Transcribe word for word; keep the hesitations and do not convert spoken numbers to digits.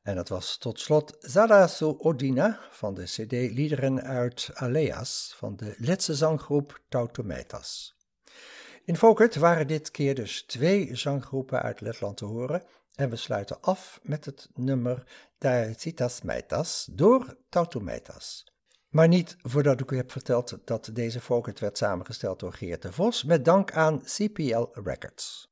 En dat was tot slot Zarasu Odina van de cd Liederen uit Aleas van de Letse zanggroep Tautometas. In Fokert waren dit keer dus twee zanggroepen uit Letland te horen en we sluiten af met het nummer Daetsitas Meitas door Tautometas. Maar niet voordat ik u heb verteld dat deze Fokert werd samengesteld door Geert de Vos met dank aan C P L Records.